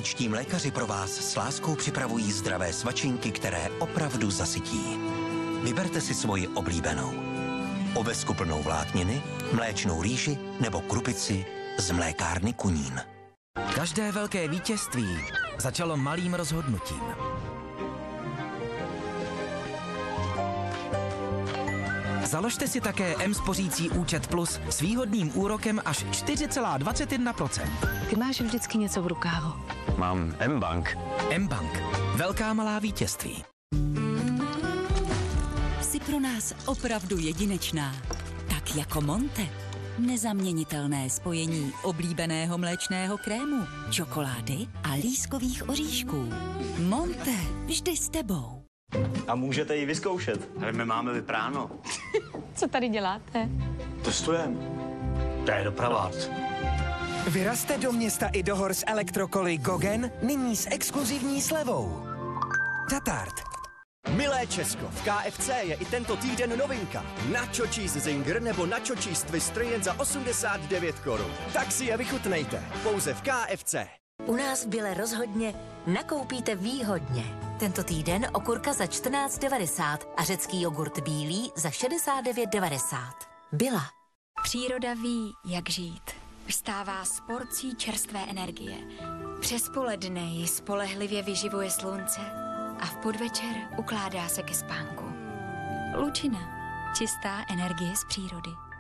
Praktičtí mlékaři pro vás s láskou připravují zdravé svačinky, které opravdu zasytí. Vyberte si svoji oblíbenou. Ovesku plnou vlákniny, mléčnou rýži nebo krupici z mlékárny Kunín. Každé velké vítězství začalo malým rozhodnutím. Založte si také M-spořící účet Plus s výhodným úrokem až 4,21%. Ty máš vždycky něco v rukávu. Mám M-Bank. M-Bank. Velká malá vítězství. Jsi pro nás opravdu jedinečná. Tak jako Monte. Nezaměnitelné spojení oblíbeného mléčného krému, čokolády a lískových oříšků. Monte, vždy s tebou. A můžete ji vyzkoušet. Ale my máme vypráno. Co tady děláte? Testujeme. To je dopravák. Vyrazte do města i do hor s elektrokoly Gogen, nyní s exkluzivní slevou. Tatart. Milé Česko, v KFC je i tento týden novinka. Nacho cheese zinger nebo nacho cheese twister jen za 89 korun. Tak si je vychutnejte, pouze v KFC. U nás v Bile rozhodně nakoupíte výhodně. Tento týden okurka za 14,90 a řecký jogurt bílý za 69,90. Byla. Příroda ví, jak žít. Vstává s porcí čerstvé energie. Přes poledne ji spolehlivě vyživuje slunce a v podvečer ukládá se ke spánku. Lučina. Čistá energie z přírody.